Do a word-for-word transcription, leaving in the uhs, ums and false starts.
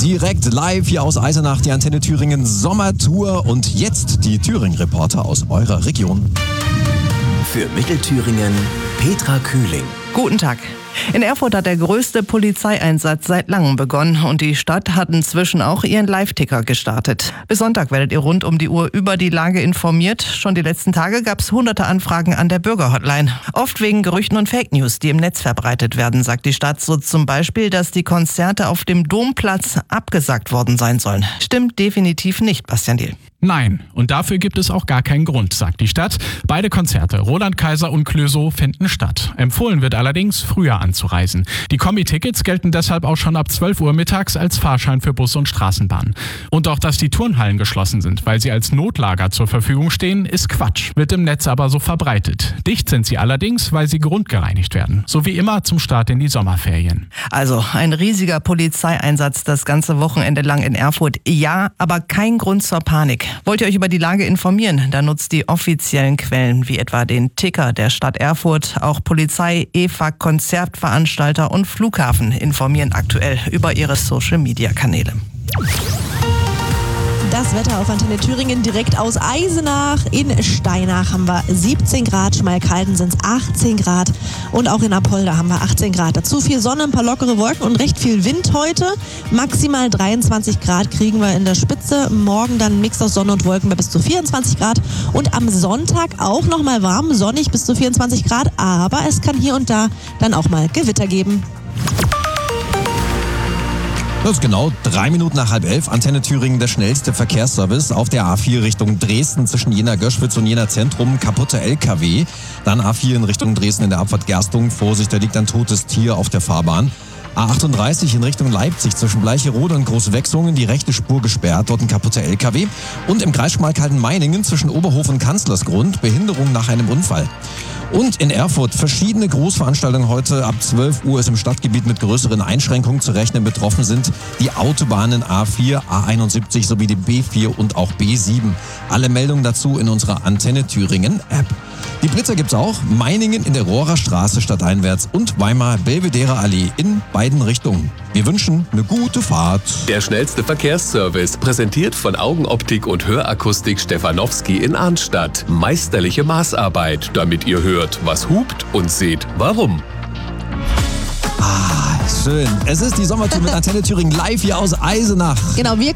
Direkt live hier aus Eisenach, die Antenne Thüringen Sommertour und jetzt die Thüringen-Reporter aus eurer Region. Für Mittelthüringen Petra Kühling. Guten Tag. In Erfurt hat der größte Polizeieinsatz seit langem begonnen und die Stadt hat inzwischen auch ihren Live-Ticker gestartet. Bis Sonntag werdet ihr rund um die Uhr über die Lage informiert. Schon die letzten Tage gab es hunderte Anfragen an der Bürgerhotline. Oft wegen Gerüchten und Fake News, die im Netz verbreitet werden, sagt die Stadt. So zum Beispiel, dass die Konzerte auf dem Domplatz abgesagt worden sein sollen. Stimmt definitiv nicht, Bastian Diel. Nein, und dafür gibt es auch gar keinen Grund, sagt die Stadt. Beide Konzerte, Roland Kaiser und Clouseau, finden statt. Empfohlen wird allerdings, früher anzureisen. Die Kombi-Tickets gelten deshalb auch schon ab zwölf Uhr mittags als Fahrschein für Bus und Straßenbahn. Und auch, dass die Turnhallen geschlossen sind, weil sie als Notlager zur Verfügung stehen, ist Quatsch, wird im Netz aber so verbreitet. Dicht sind sie allerdings, weil sie grundgereinigt werden. So wie immer zum Start in die Sommerferien. Also ein riesiger Polizeieinsatz das ganze Wochenende lang in Erfurt. Ja, aber kein Grund zur Panik. Wollt ihr euch über die Lage informieren? Dann nutzt die offiziellen Quellen, wie etwa den Ticker der Stadt Erfurt. Auch Polizei, E F A G, Konzertveranstalter und Flughafen informieren aktuell über ihre Social-Media-Kanäle. Das Wetter auf Antenne Thüringen direkt aus Eisenach. In Steinach haben wir siebzehn Grad, Schmalkalden sind es achtzehn Grad und auch in Apolda haben wir achtzehn Grad. Dazu viel Sonne, ein paar lockere Wolken und recht viel Wind heute. Maximal dreiundzwanzig Grad kriegen wir in der Spitze. Morgen dann ein Mix aus Sonne und Wolken bei bis zu vierundzwanzig Grad. Und am Sonntag auch nochmal warm, sonnig bis zu vierundzwanzig Grad. Aber es kann hier und da dann auch mal Gewitter geben. Das ist genau drei Minuten nach halb elf. Antenne Thüringen, der schnellste Verkehrsservice auf der A vier Richtung Dresden zwischen Jena-Göschwitz und Jena-Zentrum. Kaputte L K W. Dann A vier in Richtung Dresden in der Abfahrt Gerstung. Vorsicht, da liegt ein totes Tier auf der Fahrbahn. A achtunddreißig in Richtung Leipzig zwischen Bleicherode und Großwechsungen, die rechte Spur gesperrt, dort ein kaputter L K W. Und im Kreis Schmalkalden-Meiningen zwischen Oberhof und Kanzlersgrund, Behinderung nach einem Unfall. Und in Erfurt verschiedene Großveranstaltungen heute. Ab zwölf Uhr ist im Stadtgebiet mit größeren Einschränkungen zu rechnen. Betroffen sind die Autobahnen A vier, A einundsiebzig sowie die B vier und auch B sieben. Alle Meldungen dazu in unserer Antenne Thüringen App. Die Blitzer gibt's auch. Meiningen in der Rohrer Straße stadteinwärts und Weimar Belvedere Allee in beiden Richtungen. Wir wünschen eine gute Fahrt. Der schnellste Verkehrsservice, präsentiert von Augenoptik und Hörakustik Stefanowski in Arnstadt. Meisterliche Maßarbeit, damit ihr hört, was hupt und seht, warum. Ah, schön. Es ist die Sommertour mit Antenne Thüringen live hier aus Eisenach. Genau, wir